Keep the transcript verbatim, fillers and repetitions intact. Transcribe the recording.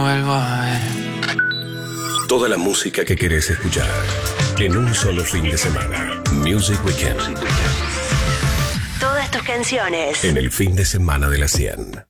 vuelvo a ver. Toda la música que querés escuchar en un solo fin de semana. Music Weekend. Todas tus canciones En el fin de semana de la cien.